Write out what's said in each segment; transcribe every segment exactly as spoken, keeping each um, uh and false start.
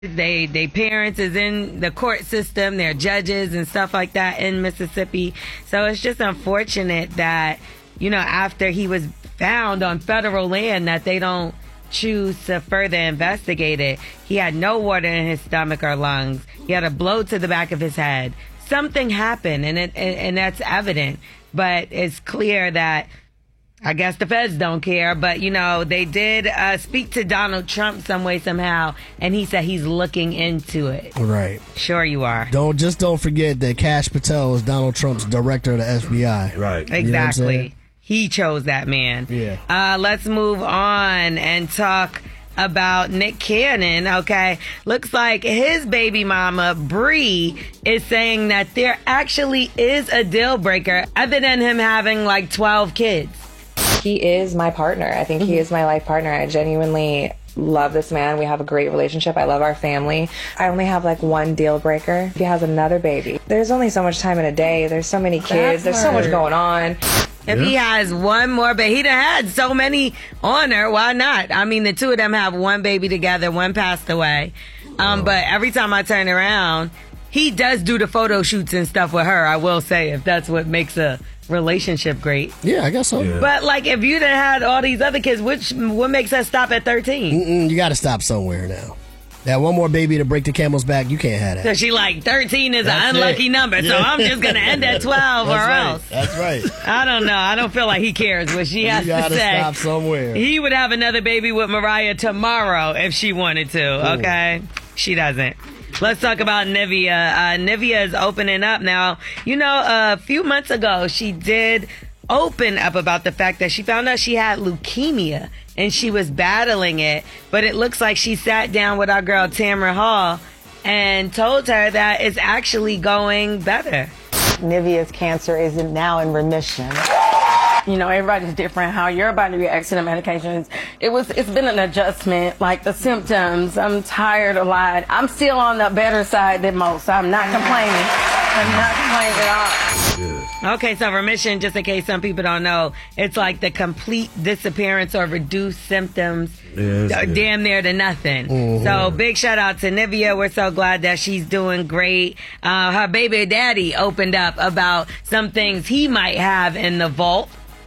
They, they parents is in the court system. They're judges and stuff like that in Mississippi. So it's just unfortunate that, you know, after he was found on federal land, that they don't choose to further investigate it. He had no water in his stomach or lungs. He had a blow to the back of his head. Something happened, and it, and, and that's evident. But it's clear that I guess the feds don't care, but, you know, they did uh, speak to Donald Trump some way, somehow, and he said he's looking into it. Right. Sure you are. Don't Just don't forget that Kash Patel is Donald Trump's director of the F B I. Right. Exactly. You know he chose that man. Yeah. Uh, let's move on and talk about Nick Cannon, okay? Looks like his baby mama, Bree, is saying that there actually is a deal breaker other than him having like twelve kids. He is my partner. I think he is my life partner. I genuinely love this man. We have a great relationship. I love our family. I only have like one deal breaker. He has another baby. There's only so much time in a day. There's so many kids. There's so much going on. If yeah. he has one more baby, he done had so many on her. Why not? I mean, the two of them have one baby together. One passed away. Um, oh. But every time I turn around, he does do the photo shoots and stuff with her. I will say, if that's what makes a relationship great. Yeah, I guess so. Yeah. But like, if you done had all these other kids, which what makes us stop at thirteen? Mm-mm, you got to stop somewhere now. That one more baby to break the camel's back, you can't have that. So she like thirteen is That's an unlucky it. number, Yeah. so I'm just gonna end at twelve or right. else. That's right. I don't know. I don't feel like he cares what she has you gotta to say. Stop somewhere. He would have another baby with Mariah tomorrow if she wanted to. Okay, she doesn't. Let's talk about Nivea. Uh, Nivea is opening up now. You know, a few months ago, she did open up about the fact that she found out she had leukemia and she was battling it. But it looks like she sat down with our girl Tamara Hall and told her that it's actually going better. Nivea's cancer is now in remission. You know, everybody's different. How your body reacts to the medications. It was, it's been an adjustment. Like the symptoms, I'm tired a lot. I'm still on the better side than most. I'm not complaining. I'm not complaining at all. Okay, so remission, just in case some people don't know, it's like the complete disappearance or reduced symptoms, yes, d- damn near to nothing. Mm-hmm. So big shout out to Nivea. We're so glad that she's doing great. Uh, her baby daddy opened up about some things he might have in the vault.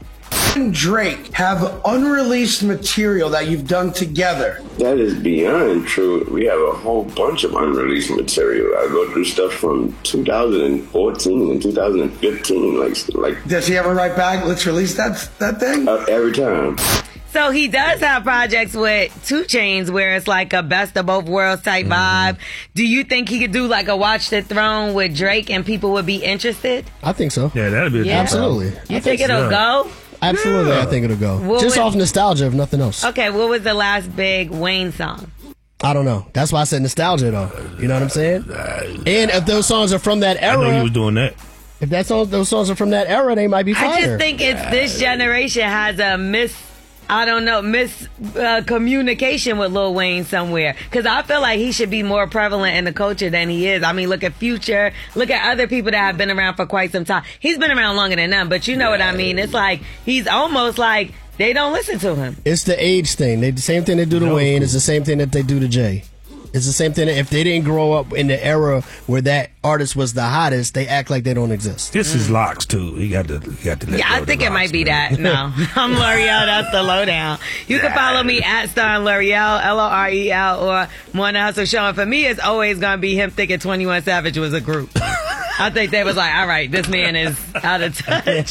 And Drake have unreleased material that you've done together. That is beyond true. We have a whole bunch of unreleased material. I go through stuff from two thousand fourteen and two thousand fifteen. Like, like. Does he ever write back? Let's release that that thing. Uh, every time. So he does have projects with two Chainz where it's like a best of both worlds type vibe. Do you think he could do like a Watch the Throne with Drake and people would be interested? I think so. Yeah, that'd be a Yeah. Absolutely. You I think it'll go? Absolutely, Yeah. I think it'll go. What Just would- off nostalgia, if nothing else. Okay, what was the last big Wayne song? I don't know. That's why I said nostalgia, though. You know what I'm saying? And if those songs are from that I era, know he was doing that. if that song, those songs are from that era, they might be fire. I just think it's this generation has a miss, I don't know, miss uh, communication with Lil Wayne somewhere. Because I feel like he should be more prevalent in the culture than he is. I mean, look at Future. Look at other people that have been around for quite some time. He's been around longer than them, but you know what I mean. It's like he's almost like they don't listen to him. It's the age thing. They the same thing they do to No, Wayne. cool. It's the same thing that they do to Jay. It's the same thing. If they didn't grow up in the era where that artist was the hottest, they act like they don't exist. This is locks too. He got to, he got to. Let Yeah, go I of think the it might locks, be man. that. No, I'm L'Oreal. That's the lowdown. You can follow me at Star L'Oreal, L O R E L, or Morning Hustle Show. And for me, it's always going to be him thinking twenty-one Savage was a group. I think they was like, all right, this man is out of touch.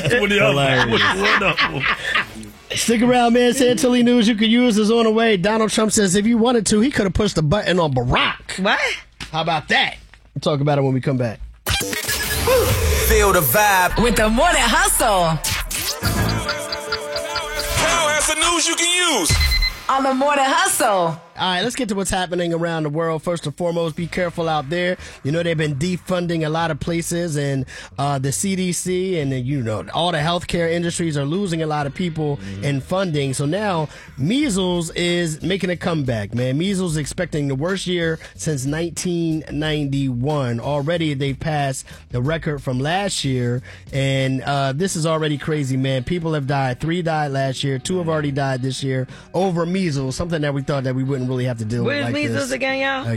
Stick around, man. Santilli News you could use is on the way. Donald Trump says if he wanted to, he could have pushed the button on Barack. What? How about that? We'll talk about it when we come back. Feel the vibe with the Morning Hustle. Now has the news you can use on the Morning Hustle. All right, let's get to what's happening around the world. First and foremost, be careful out there. You know, they've been defunding a lot of places, and uh, the C D C and, the, you know, all the healthcare industries are losing a lot of people mm-hmm. in funding. So now measles is making a comeback, man. Measles is expecting the worst year since nineteen ninety-one. Already they've passed the record from last year, and uh, this is already crazy, man. People have died. Three died last year. Two have already died this year over measles, something that we thought that we wouldn't really have to deal Where's with like measles this again, y'all?